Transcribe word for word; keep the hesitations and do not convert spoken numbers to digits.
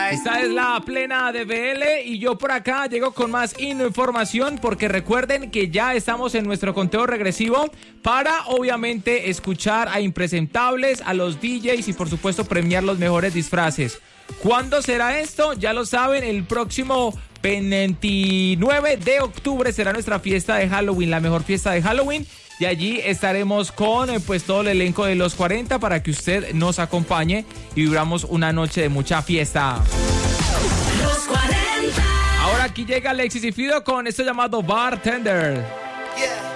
Esta es la plena de B L y yo por acá llego con más información porque recuerden que ya estamos en nuestro conteo regresivo para obviamente escuchar a impresentables, a los D Js y por supuesto premiar los mejores disfraces. ¿Cuándo será esto? Ya lo saben, el próximo veintinueve de octubre será nuestra fiesta de Halloween, la mejor fiesta de Halloween. Y allí estaremos con pues todo el elenco de los cuarenta para que usted nos acompañe y vivamos una noche de mucha fiesta. Los cuarenta. Ahora aquí llega Alexis y Fido con esto llamado Bartender. Yeah.